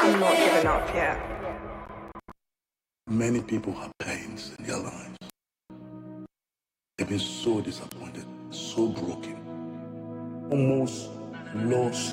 I'm not giving up yet. Many people have pains in their lives. They've been so disappointed, so broken, almost lost